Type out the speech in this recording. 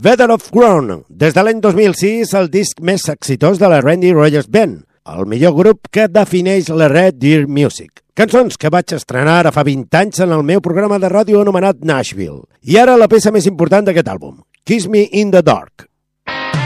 Weather of Grown, des de l'any 2006, el disc més exitós de la Randy Rogers Band, el millor grup que defineix la Red Deer Music. Cançons que vaig estrenar ara fa 20 anys en el meu programa de ràdio anomenat Nashville. I ara la peça més important d'aquest àlbum, Kiss Me in the Dark.